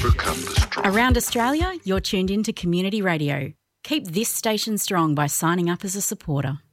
overcome the strong. Around Australia, you're tuned in to Community Radio. Keep this station strong by signing up as a supporter.